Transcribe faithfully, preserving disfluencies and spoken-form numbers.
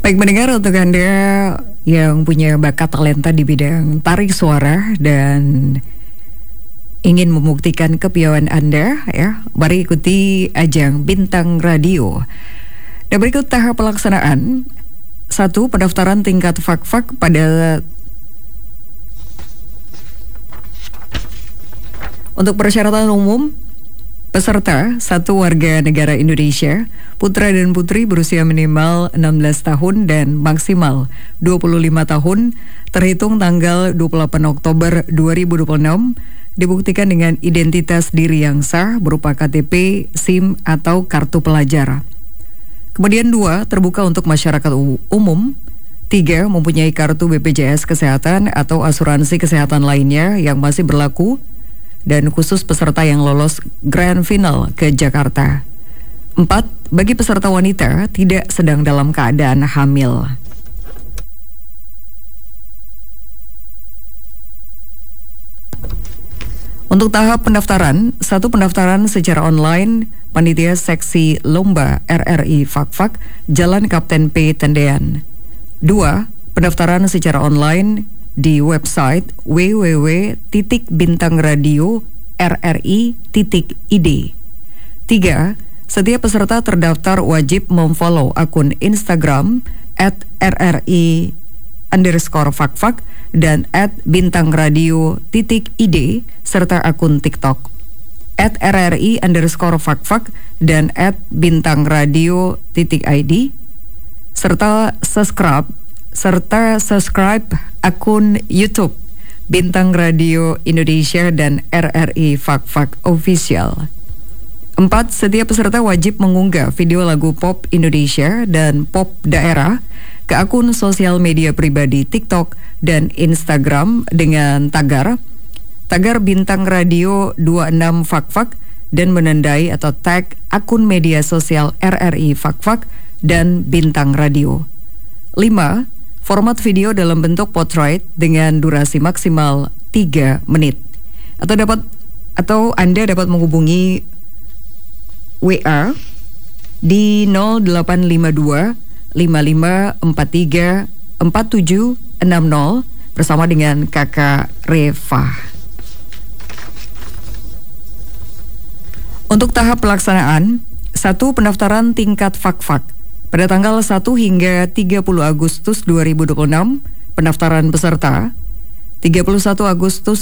Baik mendengar, untuk Anda yang punya bakat talenta di bidang tarik suara dan ingin membuktikan kepiawaian Anda, ya, mari ikuti ajang Bintang Radio. Dan berikut tahap pelaksanaan. Satu, pendaftaran tingkat fak-fak pada untuk persyaratan umum. Peserta, satu warga negara Indonesia, putra dan putri berusia minimal enam belas tahun dan maksimal dua puluh lima tahun, terhitung tanggal dua puluh delapan Oktober dua ribu dua puluh enam, dibuktikan dengan identitas diri yang sah berupa K T P, SIM, atau kartu pelajar. Kemudian dua, terbuka untuk masyarakat umum. Tiga, mempunyai kartu B P J S Kesehatan atau asuransi kesehatan lainnya yang masih berlaku, dan khusus peserta yang lolos Grand Final ke Jakarta. Empat, bagi peserta wanita tidak sedang dalam keadaan hamil. Untuk tahap pendaftaran, satu, pendaftaran secara online, Panitia Seksi Lomba R R I Fak-Fak, Jalan Kapten P Tendean. Dua, pendaftaran secara online di website w w w titik bintang radio r r i titik i d. Tiga, setiap peserta terdaftar wajib memfollow akun Instagram at r r i underscore fakfak dan at bintang radio titik i d serta akun TikTok at r r i underscore fakfak dan at bintang radio titik i d serta subscribe serta subscribe akun YouTube Bintang Radio Indonesia dan R R I Fak-Fak Official. Empat, setiap peserta wajib mengunggah video lagu pop Indonesia dan pop daerah ke akun sosial media pribadi TikTok dan Instagram dengan tagar tagar Bintang Radio dua puluh enam Fak-Fak dan menandai atau tag akun media sosial R R I Fak-Fak dan Bintang Radio. Lima, format video dalam bentuk portrait dengan durasi maksimal tiga menit. Atau dapat atau Anda dapat menghubungi W A di nol delapan lima dua lima lima empat tiga empat tujuh enam nol bersama dengan Kakak Reva. Untuk tahap pelaksanaan, satu, pendaftaran tingkat fak-fak. Pada tanggal satu hingga tiga puluh Agustus dua ribu dua puluh enam, pendaftaran peserta tiga puluh satu Agustus